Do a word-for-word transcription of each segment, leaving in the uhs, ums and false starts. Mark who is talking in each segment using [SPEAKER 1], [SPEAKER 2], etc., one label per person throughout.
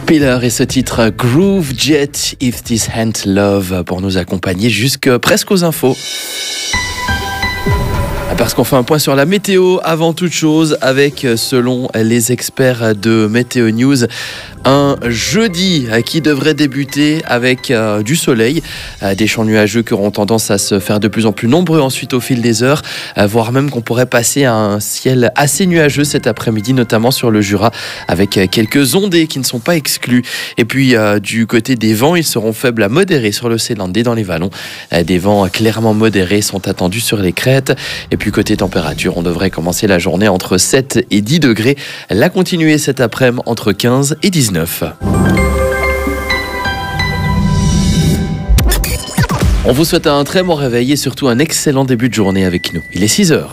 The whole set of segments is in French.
[SPEAKER 1] Spiller et ce titre Groove Jet If This Ain't Love pour nous accompagner jusque presque aux infos. Parce qu'on fait un point sur la météo avant toute chose avec, selon les experts de Météo News, un jeudi qui devrait débuter avec euh, du soleil, euh, des champs nuageux qui auront tendance à se faire de plus en plus nombreux ensuite au fil des heures, euh, voire même qu'on pourrait passer à un ciel assez nuageux cet après-midi, notamment sur le Jura, avec euh, quelques ondées qui ne sont pas exclues. Et puis euh, du côté des vents, ils seront faibles à modérés sur l'océan et dans les vallons. Euh, des vents clairement modérés sont attendus sur les crêtes. Et puis côté température, on devrait commencer la journée entre sept et dix degrés, la continuer cet après-midi entre quinze et dix-neuf. On vous souhaite un très bon réveil et surtout un excellent début de journée avec nous. Il est six heures.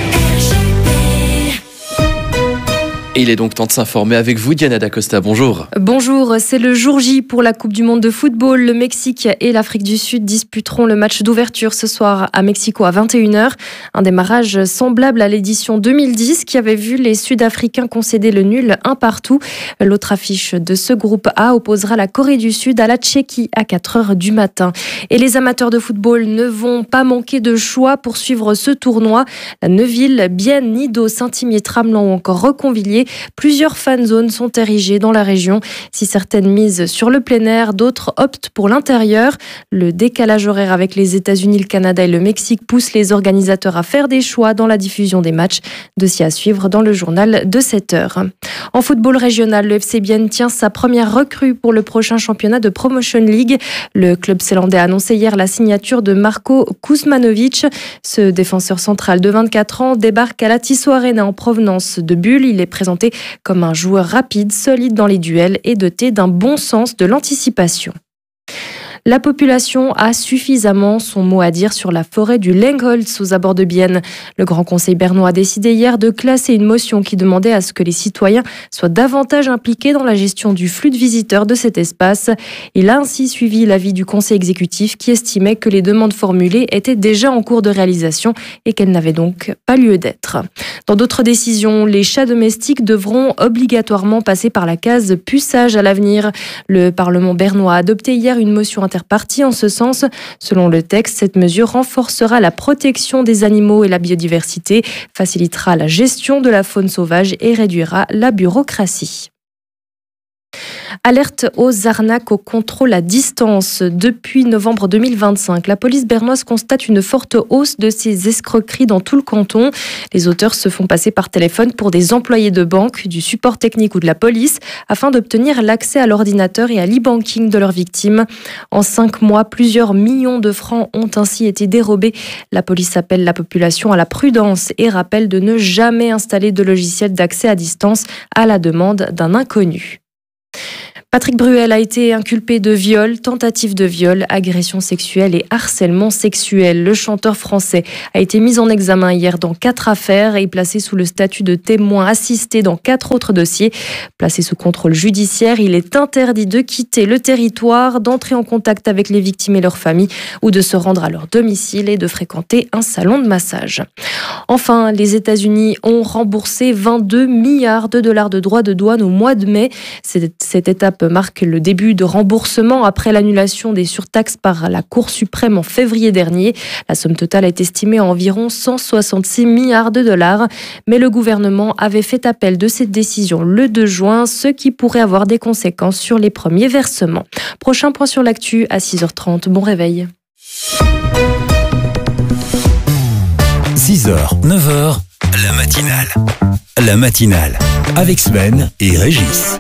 [SPEAKER 1] Et il est donc temps de s'informer avec vous, Diana D'Acosta. Bonjour.
[SPEAKER 2] Bonjour, c'est le jour J pour la Coupe du Monde de football. Le Mexique et l'Afrique du Sud disputeront le match d'ouverture ce soir à Mexico à vingt et une heures. Un démarrage semblable à l'édition deux mille dix qui avait vu les Sud-Africains concéder le nul un partout. L'autre affiche de ce groupe A opposera la Corée du Sud à la Tchéquie à quatre heures du matin. Et les amateurs de football ne vont pas manquer de choix pour suivre ce tournoi. La Neuville, Bienne, Nido, Saint-Imier, Tramelan ou encore Reconvilier. Plusieurs fan zones sont érigées dans la région. Si certaines misent sur le plein air, d'autres optent pour l'intérieur. Le décalage horaire avec les États-Unis, le Canada et le Mexique pousse les organisateurs à faire des choix dans la diffusion des matchs. Dossier à suivre dans le journal de sept heures. En football régional, le F C Bienne tient sa première recrue pour le prochain championnat de Promotion League. Le club zélandais a annoncé hier la signature de Marko Kuzmanovic. Ce défenseur central de vingt-quatre ans débarque à la Tissot Arena en provenance de Bulle. Il est présenté comme un joueur rapide, solide dans les duels et doté d'un bon sens de l'anticipation. La population a suffisamment son mot à dire sur la forêt du Lengholz aux abords de Bienne. Le Grand Conseil bernois a décidé hier de classer une motion qui demandait à ce que les citoyens soient davantage impliqués dans la gestion du flux de visiteurs de cet espace. Il a ainsi suivi l'avis du Conseil exécutif qui estimait que les demandes formulées étaient déjà en cours de réalisation et qu'elles n'avaient donc pas lieu d'être. Dans d'autres décisions, les chats domestiques devront obligatoirement passer par la case puçage à l'avenir. Le Parlement bernois a adopté hier une motion interpartie en ce sens. Selon le texte, cette mesure renforcera la protection des animaux et la biodiversité, facilitera la gestion de la faune sauvage et réduira la bureaucratie. Alerte aux arnaques au contrôle à distance. Depuis novembre deux mille vingt-cinq, la police bernoise constate une forte hausse de ces escroqueries dans tout le canton. Les auteurs se font passer par téléphone pour des employés de banque, du support technique ou de la police afin d'obtenir l'accès à l'ordinateur et à l'e-banking de leurs victimes. En cinq mois, plusieurs millions de francs ont ainsi été dérobés. La police appelle la population à la prudence et rappelle de ne jamais installer de logiciel d'accès à distance à la demande d'un inconnu. Patrick Bruel a été inculpé de viol, tentative de viol, agression sexuelle et harcèlement sexuel. Le chanteur français a été mis en examen hier dans quatre affaires et placé sous le statut de témoin assisté dans quatre autres dossiers. Placé sous contrôle judiciaire, il est interdit de quitter le territoire, d'entrer en contact avec les victimes et leurs familles ou de se rendre à leur domicile et de fréquenter un salon de massage. Enfin, les États-Unis ont remboursé vingt-deux milliards de dollars de droits de douane au mois de mai. Cette, cette étape marque le début de remboursement après l'annulation des surtaxes par la Cour suprême en février dernier. La somme totale est estimée à environ cent soixante-six milliards de dollars. Mais le gouvernement avait fait appel de cette décision le deux juin, ce qui pourrait avoir des conséquences sur les premiers versements. Prochain point sur l'actu à six heures trente. Bon réveil.
[SPEAKER 3] six heures, neuf heures, la matinale. La matinale avec Sven et Régis.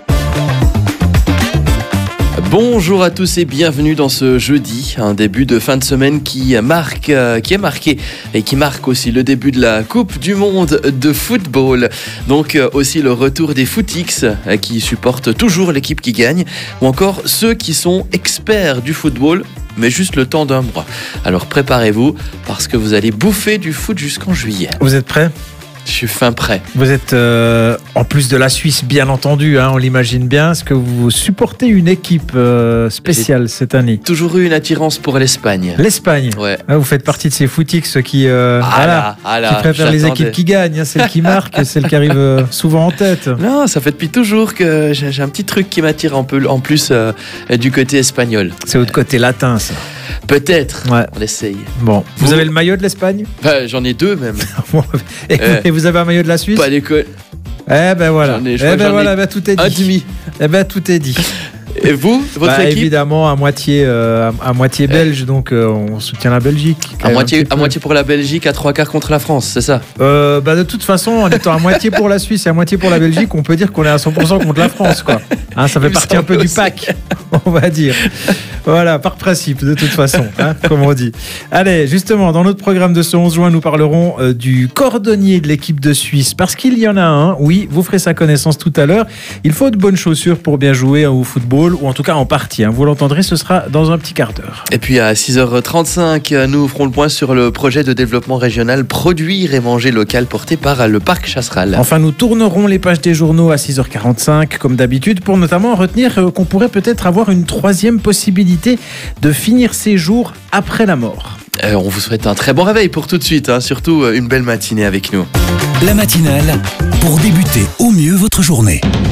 [SPEAKER 1] Bonjour à tous et bienvenue dans ce jeudi, un début de fin de semaine qui marque, euh, qui est marqué et qui marque aussi le début de la Coupe du Monde de football. Donc euh, aussi le retour des Footix euh, qui supportent toujours l'équipe qui gagne, ou encore ceux qui sont experts du football, mais juste le temps d'un mois. Alors préparez-vous parce que vous allez bouffer du foot jusqu'en juillet.
[SPEAKER 4] Vous êtes prêts ?
[SPEAKER 1] Je suis fin prêt.
[SPEAKER 4] Vous êtes, euh, en plus de la Suisse, bien entendu, hein, on l'imagine bien, est-ce que vous supportez une équipe euh, spéciale cette année?
[SPEAKER 1] Toujours eu une attirance pour l'Espagne.
[SPEAKER 4] L'Espagne.
[SPEAKER 1] Ouais.
[SPEAKER 4] Ah, vous faites partie de ces footix qui, euh,
[SPEAKER 1] Ah
[SPEAKER 4] voilà,
[SPEAKER 1] là, ah là,
[SPEAKER 4] qui préfèrent les
[SPEAKER 1] j'attendais.
[SPEAKER 4] équipes qui gagnent, hein, celles qui marquent, celles qui arrivent euh, souvent en tête.
[SPEAKER 1] Non, ça fait depuis toujours que j'ai j'ai un petit truc qui m'attire un peu en plus euh, du côté espagnol.
[SPEAKER 4] C'est votre côté latin, ça.
[SPEAKER 1] Peut-être.
[SPEAKER 4] Ouais.
[SPEAKER 1] On essaye.
[SPEAKER 4] Bon, vous,
[SPEAKER 1] Vous-
[SPEAKER 4] avez le maillot de l'Espagne?
[SPEAKER 1] Enfin, j'en ai deux même.
[SPEAKER 4] et,
[SPEAKER 1] Euh.
[SPEAKER 4] et vous avez un maillot de la Suisse?
[SPEAKER 1] Pas d'école.
[SPEAKER 4] Eh ben voilà.
[SPEAKER 1] J'en ai- je
[SPEAKER 4] eh
[SPEAKER 1] crois que
[SPEAKER 4] ben
[SPEAKER 1] j'en ai
[SPEAKER 4] voilà, ben tout est
[SPEAKER 1] Un
[SPEAKER 4] dit.
[SPEAKER 1] demi.
[SPEAKER 4] Eh ben tout est dit.
[SPEAKER 1] Et vous, votre
[SPEAKER 4] Bah,
[SPEAKER 1] équipe
[SPEAKER 4] évidemment à moitié, euh, à, à moitié belge, donc euh, on soutient la Belgique. quand
[SPEAKER 1] à
[SPEAKER 4] même, un
[SPEAKER 1] moitié,
[SPEAKER 4] petit peu.
[SPEAKER 1] à moitié pour la Belgique, à trois quarts contre la France, c'est ça?
[SPEAKER 4] Euh, bah, de toute façon, en étant à moitié pour la Suisse et à moitié pour la Belgique, on peut dire qu'on est à cent pour cent contre la France, quoi. Hein, ça fait
[SPEAKER 1] Il me
[SPEAKER 4] partie un peu
[SPEAKER 1] semble
[SPEAKER 4] du
[SPEAKER 1] aussi.
[SPEAKER 4] pack, on va dire. Voilà, par principe, de toute façon, hein, comme on dit. Allez, justement, dans notre programme de ce onze juin, nous parlerons euh, du cordonnier de l'équipe de Suisse, parce qu'il y en a un. Oui, vous ferez sa connaissance tout à l'heure. Il faut de bonnes chaussures pour bien jouer au football, ou en tout cas en partie. Hein. Vous l'entendrez, ce sera dans un petit quart d'heure.
[SPEAKER 1] Et puis à six heures trente-cinq, nous ferons le point sur le projet de développement régional Produire et manger local porté par le Parc Chasseral.
[SPEAKER 4] Enfin, nous tournerons les pages des journaux à six heures quarante-cinq, comme d'habitude, pour notamment retenir euh, qu'on pourrait peut-être avoir une troisième possibilité de finir ses jours après la mort.
[SPEAKER 1] Euh, on vous souhaite un très bon réveil pour tout de suite, hein, surtout euh, une belle matinée avec nous.
[SPEAKER 3] La matinale, pour débuter au mieux votre journée.